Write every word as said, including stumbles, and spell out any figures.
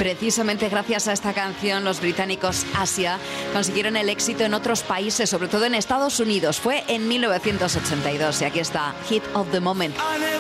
Precisamente gracias a esta canción, los británicos Asia consiguieron el éxito en otros países, sobre todo en Estados Unidos. Fue en mil novecientos ochenta y dos y aquí está Hit of the Moment.